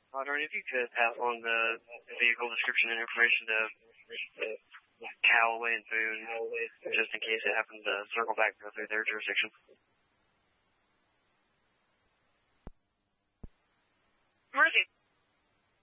Audrey, if you could pass on the vehicle description and information to Callaway and Boone, just in case it happens to circle back and go through their jurisdiction. Mercy.